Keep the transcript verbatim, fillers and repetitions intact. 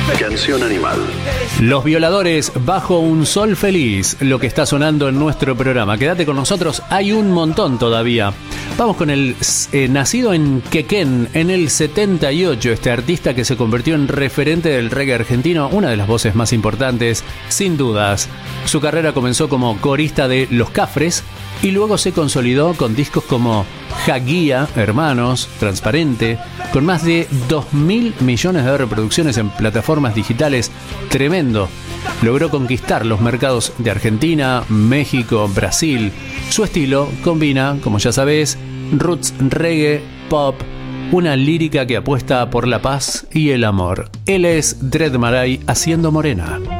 Canción Animal. Los Violadores, Bajo un Sol Feliz, lo que está sonando en nuestro programa. Quédate con nosotros, hay un montón todavía. Vamos con el eh, nacido en Quequén en el setenta y ocho, este artista que se convirtió en referente del reggae argentino, una de las voces más importantes, sin dudas. Su carrera comenzó como corista de Los Cafres y luego se consolidó con discos como Jaguía, Hermanos, Transparente, con más de dos mil millones de reproducciones en plataformas digitales. Tremendo. Logró conquistar los mercados de Argentina, México, Brasil. Su estilo combina, como ya sabés, roots, reggae, pop, una lírica que apuesta por la paz y el amor. Él es Dread Marai haciendo Morena.